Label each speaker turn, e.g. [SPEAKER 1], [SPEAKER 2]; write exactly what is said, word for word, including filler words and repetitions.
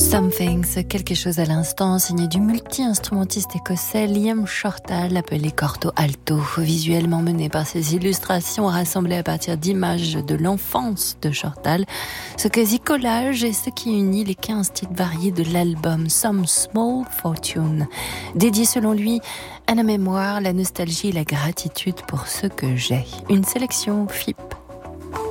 [SPEAKER 1] Something, quelque chose à l'instant, signé du multi-instrumentiste écossais Liam Shortall, appelé Corto Alto, visuellement mené par ses illustrations rassemblées à partir d'images de l'enfance de Shortall, ce quasi-collage est ce qui unit les quinze titres variés de l'album Some Small Fortune, dédié selon lui à la mémoire, la nostalgie et la gratitude pour ce que j'ai. Une sélection F I P